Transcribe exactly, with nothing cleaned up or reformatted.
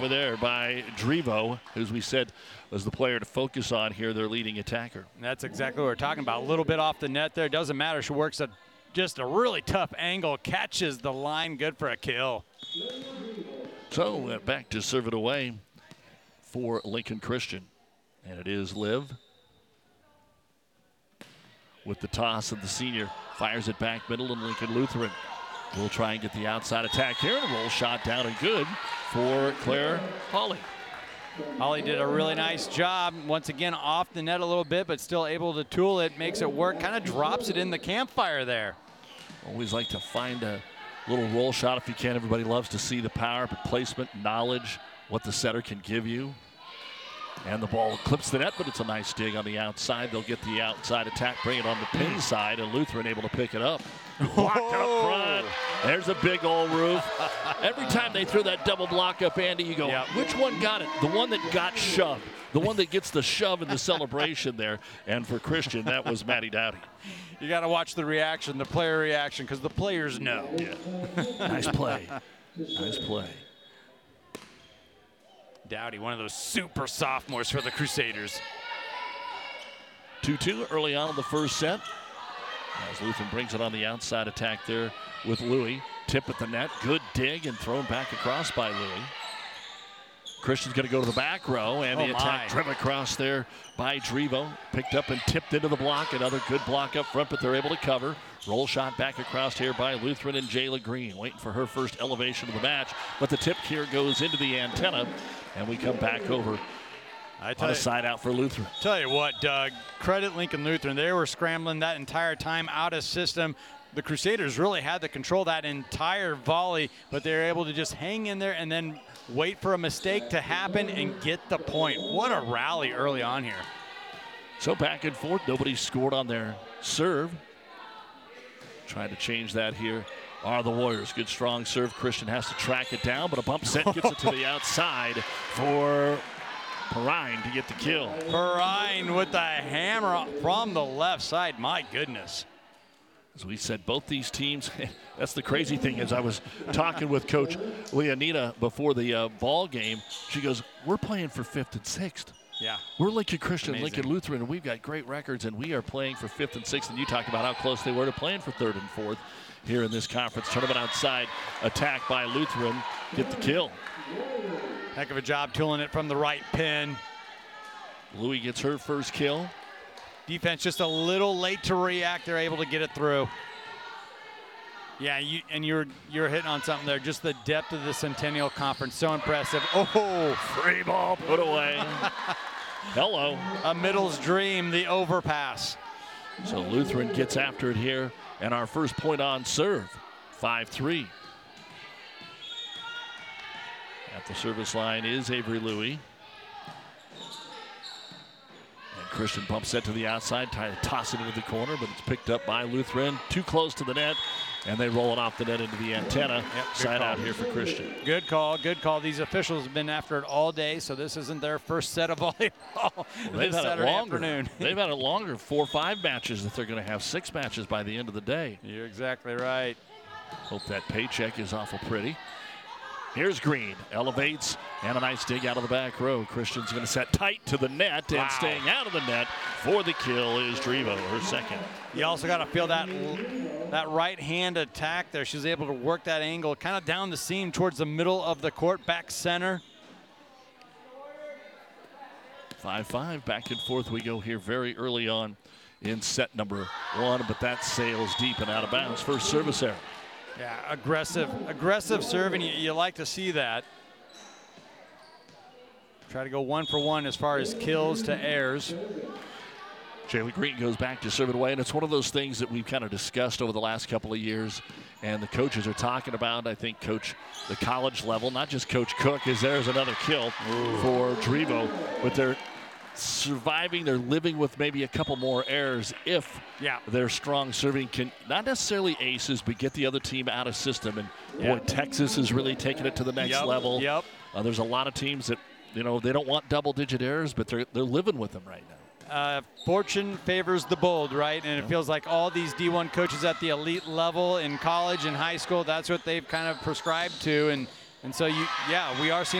over there by Drevo, who, as we said, was the player to focus on here, their leading attacker. And that's exactly what we're talking about. A little bit off the net there. Doesn't matter. She works a, just a really tough angle, catches the line, good for a kill. So uh, back to serve it away for Lincoln Christian. And it is Liv with the toss of the senior. Fires it back middle, and Lincoln Lutheran will try and get the outside attack here. And a roll shot down and good for Claire Hawley. Holly did a really nice job. Once again, off the net a little bit, but still able to tool it, makes it work, kind of drops it in the campfire there. Always like to find a little roll shot if you can. Everybody loves to see the power, but placement, knowledge, what the setter can give you. And the ball clips the net, but it's a nice dig on the outside. They'll get the outside attack, bring it on the pin side, and Lutheran able to pick it up. Blocked up front. There's a big old roof. Every time they throw that double block up, Andy, you go, yep. Which one got it? The one that got shoved. The one that gets the shove in the celebration there. And for Christian, that was Maddie Dowdy. You got to watch the reaction, the player reaction, because the players know. Yeah. Nice play. Nice play. Dowdy, one of those super sophomores for the Crusaders. two two early on in the first set. As Lutheran brings it on the outside attack there with Louie. Tip at the net, good dig, and thrown back across by Louie. Christian's going to go to the back row, and oh the attack my. driven across there by Drevo. Picked up and tipped into the block. Another good block up front, but they're able to cover. Roll shot back across here by Lutheran and Jayla Green, waiting for her first elevation of the match. But the tip here goes into the antenna, and we come back over I on a side out for Lutheran. Tell you what, Doug, credit Lincoln Lutheran. They were scrambling that entire time out of system. The Crusaders really had to control that entire volley, but they were able to just hang in there and then wait for a mistake to happen and get the point. What a rally early on here. So back and forth, nobody scored on their serve. Trying to change that here are the Warriors. Good strong serve. Christian has to track it down, but a bump set gets it to the outside for Perrine to get the kill. Perrine with the hammer from the left side. My goodness. As we said, both these teams, that's the crazy thing is I was talking with Coach Leonida before the uh, ball game. She goes, we're playing for fifth and sixth. Yeah. We're Lincoln Christian, Amazing. Lincoln Lutheran, and we've got great records, and we are playing for fifth and sixth. And you talked about how close they were to playing for third and fourth here in this conference. Tournament outside attack by Lutheran. Get the kill. Heck of a job tooling it from the right pin. Louie gets her first kill. Defense just a little late to react. They're able to get it through. Yeah, you, and you're you're hitting on something there. Just the depth of the Centennial Conference, so impressive. Oh, free ball put away. Hello. A middle's dream, the overpass. So Lutheran gets after it here, and our first point on serve, five three. At the service line is Avery Louie. Christian bumps set to the outside, trying to toss it into the corner, but it's picked up by Lutheran. Too close to the net, and they roll it off the net into the antenna. Yep, side out here for Christian. Good call, good call. These officials have been after it all day, so this isn't their first set of volleyball well, they've this had Saturday it longer. afternoon. They've had it longer, four or five matches, that they're going to have six matches by the end of the day. You're exactly right. Hope that paycheck is awful pretty. Here's Green, elevates, and a nice dig out of the back row. Christian's going to set tight to the net, and wow. staying out of the net for the kill is Drevo, her second. You also got to feel that that right hand attack there. She was able to work that angle kind of down the seam towards the middle of the court, back center. five five, back and forth we go here very early on in set number one, but that sails deep and out of bounds. First service error. Yeah, aggressive, aggressive serving. You, you like to see that. Try to go one for one as far as kills to airs. Jayla Green goes back to serve it away, and it's one of those things that we've kind of discussed over the last couple of years, and the coaches are talking about. I think coach the college level, not just Coach Cook, is there's another kill Ooh. for Drevo, but they're surviving, they're living with maybe a couple more errors if yeah. their strong serving can not necessarily aces, but get the other team out of system. And yeah. boy, Texas is really taking it to the next yep. level. Yep. Uh, there's a lot of teams that, you know, they don't want double-digit errors, but they're they're living with them right now. Uh, fortune favors the bold, right? And it yeah. feels like all these D one coaches at the elite level in college and high school, that's what they've kind of prescribed to. And and so you, yeah, we are seeing